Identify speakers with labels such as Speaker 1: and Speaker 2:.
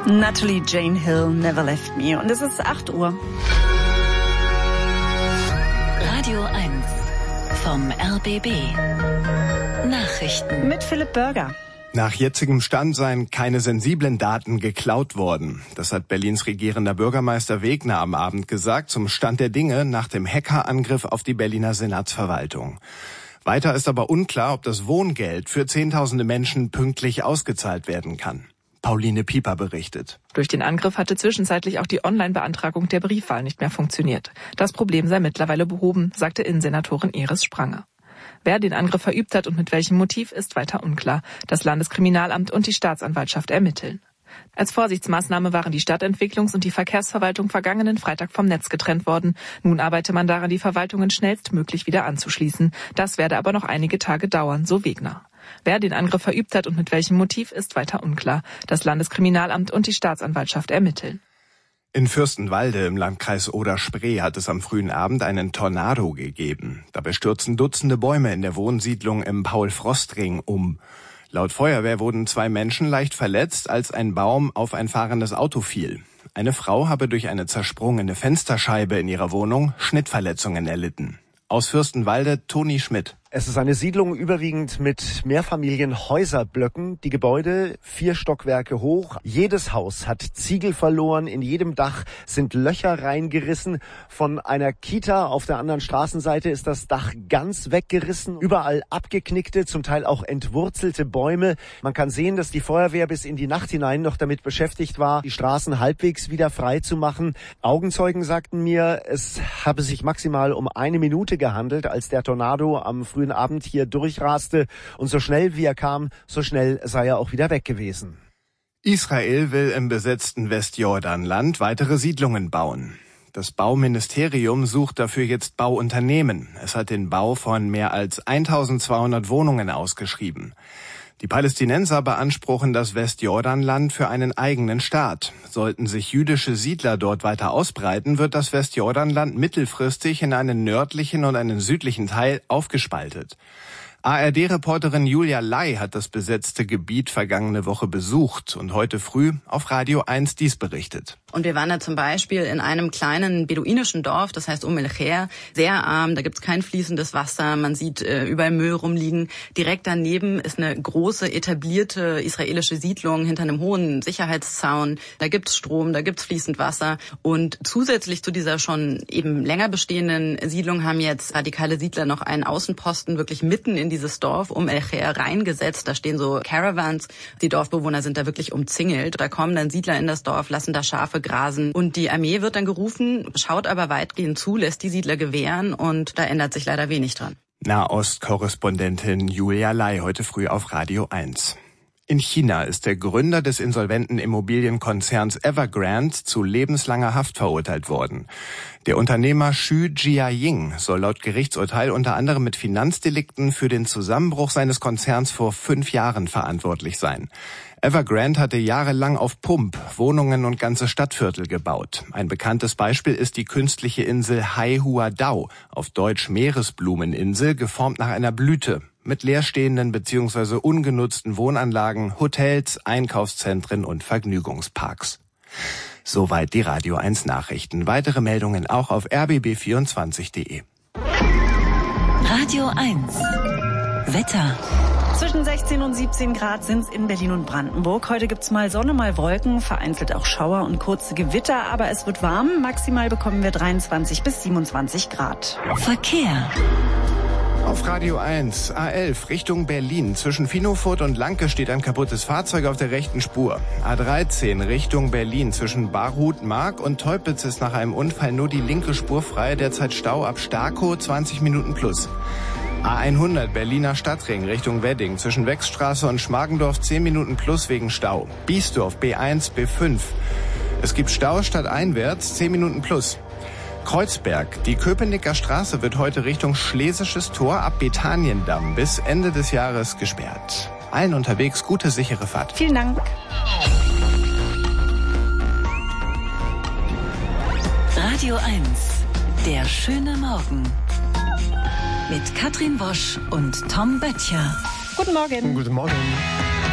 Speaker 1: Natalie Jane Hill, Never Left Me. Und es ist 8 Uhr.
Speaker 2: Radio 1 vom RBB. Nachrichten
Speaker 1: mit Philipp Börger.
Speaker 3: Nach jetzigem Stand seien keine sensiblen Daten geklaut worden. Das hat Berlins regierender Bürgermeister Wegner am Abend gesagt, zum Stand der Dinge nach dem Hackerangriff auf die Berliner Senatsverwaltung. Weiter ist aber unklar, ob das Wohngeld für Zehntausende Menschen pünktlich ausgezahlt werden kann. Pauline Pieper berichtet.
Speaker 4: Durch den Angriff hatte zwischenzeitlich auch die Online-Beantragung der Briefwahl nicht mehr funktioniert. Das Problem sei mittlerweile behoben, sagte Innensenatorin Iris Spranger. Wer den Angriff verübt hat und mit welchem Motiv, ist weiter unklar. Das Landeskriminalamt und die Staatsanwaltschaft ermitteln. Als Vorsichtsmaßnahme waren die Stadtentwicklungs- und die Verkehrsverwaltung vergangenen Freitag vom Netz getrennt worden. Nun arbeite man daran, die Verwaltungen schnellstmöglich wieder anzuschließen. Das werde aber noch einige Tage dauern, so Wegner. Wer den Angriff verübt hat und mit welchem Motiv, ist weiter unklar. Das Landeskriminalamt und die Staatsanwaltschaft ermitteln.
Speaker 3: In Fürstenwalde im Landkreis Oder-Spree hat es am frühen Abend einen Tornado gegeben. Dabei stürzen Dutzende Bäume in der Wohnsiedlung im Paul-Frost-Ring um. Laut Feuerwehr wurden 2 Menschen leicht verletzt, als ein Baum auf ein fahrendes Auto fiel. Eine Frau habe durch eine zersprungene Fensterscheibe in ihrer Wohnung Schnittverletzungen erlitten. Aus Fürstenwalde Toni Schmidt.
Speaker 5: Es ist eine Siedlung überwiegend mit Mehrfamilienhäuserblöcken. Die Gebäude 4 Stockwerke hoch. Jedes Haus hat Ziegel verloren. In jedem Dach sind Löcher reingerissen. Von einer Kita auf der anderen Straßenseite ist das Dach ganz weggerissen. Überall abgeknickte, zum Teil auch entwurzelte Bäume. Man kann sehen, dass die Feuerwehr bis in die Nacht hinein noch damit beschäftigt war, die Straßen halbwegs wieder frei zu machen. Augenzeugen sagten mir, es habe sich maximal um 1 Minute gehandelt, als der Tornado am frühen Abend hier durchraste, und so schnell wie er kam, so schnell sei er auch wieder weg gewesen.
Speaker 3: Israel will im besetzten Westjordanland weitere Siedlungen bauen. Das Bauministerium sucht dafür jetzt Bauunternehmen. Es hat den Bau von mehr als 1200 Wohnungen ausgeschrieben. Die Palästinenser beanspruchen das Westjordanland für einen eigenen Staat. Sollten sich jüdische Siedler dort weiter ausbreiten, wird das Westjordanland mittelfristig in einen nördlichen und einen südlichen Teil aufgespaltet. ARD-Reporterin Julia Lai hat das besetzte Gebiet vergangene Woche besucht und heute früh auf Radio 1 dies berichtet.
Speaker 6: Und wir waren da zum Beispiel in einem kleinen beduinischen Dorf, das heißt El-Kher, sehr arm, da gibt's kein fließendes Wasser, man sieht überall Müll rumliegen. Direkt daneben ist eine große etablierte israelische Siedlung hinter einem hohen Sicherheitszaun. Da gibt's Strom, da gibt's fließend Wasser. Und zusätzlich zu dieser schon eben länger bestehenden Siedlung haben jetzt radikale Siedler noch einen Außenposten wirklich mitten in dieses Dorf El-Kher reingesetzt. Da stehen so Caravans. Die Dorfbewohner sind da wirklich umzingelt. Da kommen dann Siedler in das Dorf, lassen da Schafe grasen. Und die Armee wird dann gerufen, schaut aber weitgehend zu, lässt die Siedler gewähren, und da ändert sich leider wenig dran.
Speaker 3: Nahost-Korrespondentin Julia Lai heute früh auf Radio 1. In China ist der Gründer des insolventen Immobilienkonzerns Evergrande zu lebenslanger Haft verurteilt worden. Der Unternehmer Xu Jiaying soll laut Gerichtsurteil unter anderem mit Finanzdelikten für den Zusammenbruch seines Konzerns vor 5 Jahren verantwortlich sein. Evergrande hatte jahrelang auf Pump Wohnungen und ganze Stadtviertel gebaut. Ein bekanntes Beispiel ist die künstliche Insel Haihuadao, auf Deutsch Meeresblumeninsel, geformt nach einer Blüte, mit leerstehenden bzw. ungenutzten Wohnanlagen, Hotels, Einkaufszentren und Vergnügungsparks. Soweit die Radio 1 Nachrichten. Weitere Meldungen auch auf rbb24.de.
Speaker 2: Radio 1 Wetter.
Speaker 1: Zwischen 16 und 17 Grad sind es in Berlin und Brandenburg. Heute gibt's mal Sonne, mal Wolken, vereinzelt auch Schauer und kurze Gewitter, aber es wird warm. Maximal bekommen wir 23 bis 27 Grad.
Speaker 2: Verkehr.
Speaker 3: Auf Radio 1, A11, Richtung Berlin. Zwischen Finofurt und Lanke steht ein kaputtes Fahrzeug auf der rechten Spur. A13, Richtung Berlin. Zwischen Barhut-Mark und Teupitz ist nach einem Unfall nur die linke Spur frei. Derzeit Stau ab Starkow, 20 Minuten plus. A100, Berliner Stadtring, Richtung Wedding. Zwischen Wechsstraße und Schmargendorf 10 Minuten plus wegen Stau. Biesdorf, B1, B5. Es gibt Stau stadteinwärts, 10 Minuten plus. Kreuzberg. Die Köpenicker Straße wird heute Richtung Schlesisches Tor ab Betaniendamm bis Ende des Jahres gesperrt. Allen unterwegs gute, sichere Fahrt.
Speaker 1: Vielen Dank.
Speaker 2: Radio 1, der schöne Morgen. Mit Katrin Wosch und Tom Böttcher.
Speaker 1: Guten Morgen.
Speaker 5: Guten Morgen.